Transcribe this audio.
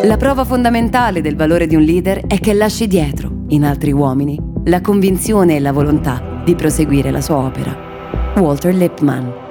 La prova fondamentale del valore di un leader è che lasci dietro, in altri uomini, la convinzione e la volontà di proseguire la sua opera. Walter Lippmann.